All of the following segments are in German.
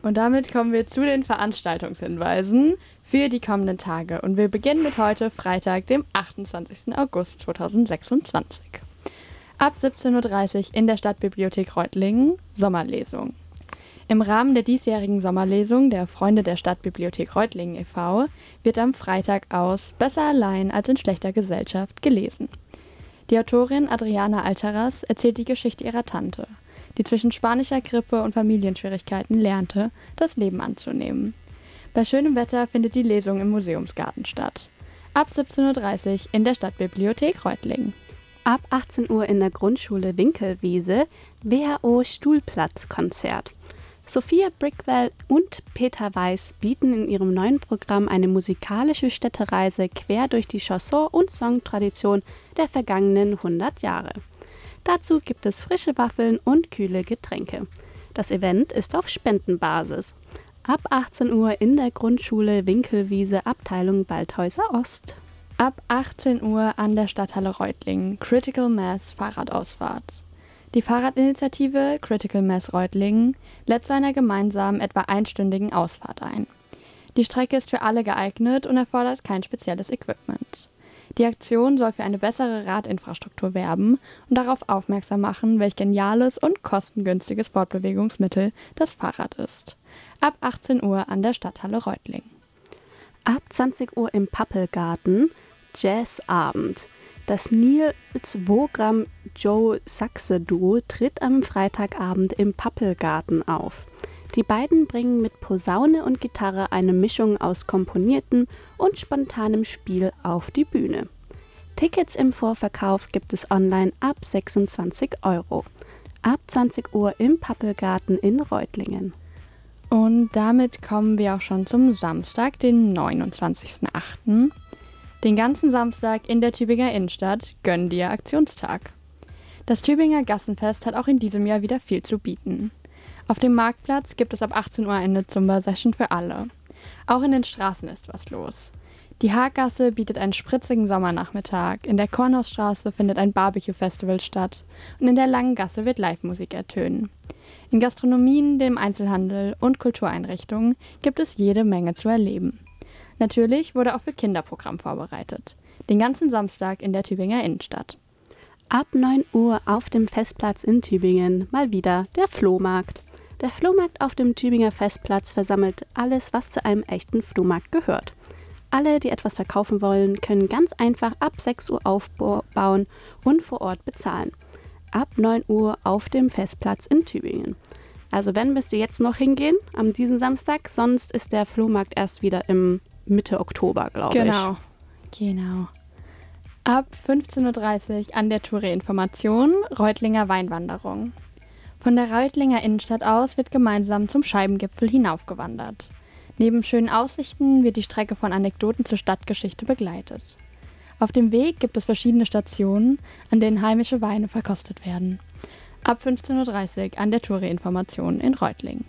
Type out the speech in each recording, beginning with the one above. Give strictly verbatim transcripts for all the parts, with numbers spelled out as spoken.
Und damit kommen wir zu den Veranstaltungshinweisen für die kommenden Tage. Und wir beginnen mit heute, Freitag, dem achtundzwanzigsten August zweitausendsechsundzwanzig. Ab siebzehn Uhr dreißig in der Stadtbibliothek Reutlingen Sommerlesung. Im Rahmen der diesjährigen Sommerlesung der Freunde der Stadtbibliothek Reutlingen e V wird am Freitag aus Besser allein als in schlechter Gesellschaft gelesen. Die Autorin Adriana Altaras erzählt die Geschichte ihrer Tante, die zwischen spanischer Grippe und Familienschwierigkeiten lernte, das Leben anzunehmen. Bei schönem Wetter findet die Lesung im Museumsgarten statt. Ab siebzehn Uhr dreißig in der Stadtbibliothek Reutlingen. Ab achtzehn Uhr in der Grundschule Winkelwiese W H O-Stuhlplatzkonzert. Sophia Brickwell und Peter Weiß bieten in ihrem neuen Programm eine musikalische Städtereise quer durch die Chanson- und Songtradition der vergangenen hundert Jahre. Dazu gibt es frische Waffeln und kühle Getränke. Das Event ist auf Spendenbasis. Ab achtzehn Uhr in der Grundschule Winkelwiese, Abteilung Waldhäuser Ost. Ab achtzehn Uhr an der Stadthalle Reutlingen Critical Mass Fahrradausfahrt. Die Fahrradinitiative Critical Mass Reutlingen lädt zu einer gemeinsamen, etwa einstündigen Ausfahrt ein. Die Strecke ist für alle geeignet und erfordert kein spezielles Equipment. Die Aktion soll für eine bessere Radinfrastruktur werben und darauf aufmerksam machen, welch geniales und kostengünstiges Fortbewegungsmittel das Fahrrad ist. Ab achtzehn Uhr an der Stadthalle Reutlingen. Ab zwanzig Uhr im Pappelgarten Jazzabend. Das Niels Wogram Joe Saxe Duo tritt am Freitagabend im Pappelgarten auf. Die beiden bringen mit Posaune und Gitarre eine Mischung aus komponiertem und spontanem Spiel auf die Bühne. Tickets im Vorverkauf gibt es online ab sechsundzwanzig Euro. Ab zwanzig Uhr im Pappelgarten in Reutlingen. Und damit kommen wir auch schon zum Samstag, den neunundzwanzigsten achten Den ganzen Samstag in der Tübinger Innenstadt Gönn dir Aktionstag. Das Tübinger Gassenfest hat auch in diesem Jahr wieder viel zu bieten. Auf dem Marktplatz gibt es ab achtzehn Uhr eine Zumba-Session für alle. Auch in den Straßen ist was los. Die Haaggasse bietet einen spritzigen Sommernachmittag, in der Kornhausstraße findet ein Barbecue-Festival statt und in der Langen Gasse wird Live-Musik ertönen. In Gastronomien, dem Einzelhandel und Kultureinrichtungen gibt es jede Menge zu erleben. Natürlich wurde auch für Kinderprogramm vorbereitet. Den ganzen Samstag in der Tübinger Innenstadt. Ab neun Uhr auf dem Festplatz in Tübingen mal wieder der Flohmarkt. Der Flohmarkt auf dem Tübinger Festplatz versammelt alles, was zu einem echten Flohmarkt gehört. Alle, die etwas verkaufen wollen, können ganz einfach ab sechs Uhr aufbauen und vor Ort bezahlen. Ab neun Uhr auf dem Festplatz in Tübingen. Also wenn, müsst ihr jetzt noch hingehen am diesen Samstag, sonst ist der Flohmarkt erst wieder im Mitte Oktober, glaube genau. ich. Genau, genau. Ab fünfzehn Uhr dreißig an der Touré-Information Reutlinger Weinwanderung. Von der Reutlinger Innenstadt aus wird gemeinsam zum Scheibengipfel hinaufgewandert. Neben schönen Aussichten wird die Strecke von Anekdoten zur Stadtgeschichte begleitet. Auf dem Weg gibt es verschiedene Stationen, an denen heimische Weine verkostet werden. Ab fünfzehn Uhr dreißig an der Touré-Information in Reutlingen.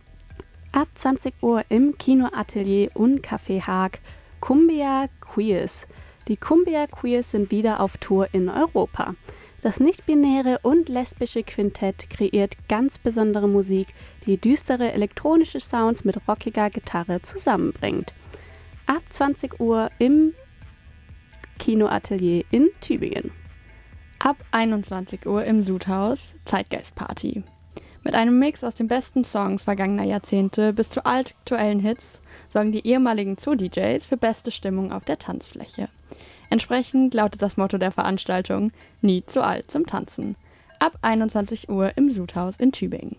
Ab zwanzig Uhr im Kinoatelier und Café Haag Cumbia Queers. Die Cumbia Queers sind wieder auf Tour in Europa. Das nicht-binäre und lesbische Quintett kreiert ganz besondere Musik, die düstere elektronische Sounds mit rockiger Gitarre zusammenbringt. Ab zwanzig Uhr im Kinoatelier in Tübingen. Ab einundzwanzig Uhr im Sudhaus Zeitgeistparty. Mit einem Mix aus den besten Songs vergangener Jahrzehnte bis zu aktuellen Hits sorgen die ehemaligen Zoo-D Js für beste Stimmung auf der Tanzfläche. Entsprechend lautet das Motto der Veranstaltung: Nie zu alt zum Tanzen. Ab einundzwanzig Uhr im Sudhaus in Tübingen.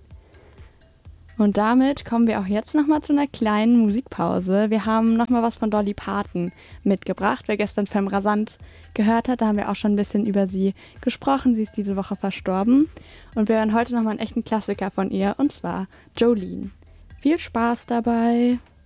Und damit kommen wir auch jetzt nochmal zu einer kleinen Musikpause. Wir haben nochmal was von Dolly Parton mitgebracht. Wer gestern Femme Rasant gehört hat, da haben wir auch schon ein bisschen über sie gesprochen. Sie ist diese Woche verstorben. Und wir hören heute nochmal einen echten Klassiker von ihr, und zwar Jolene. Viel Spaß dabei!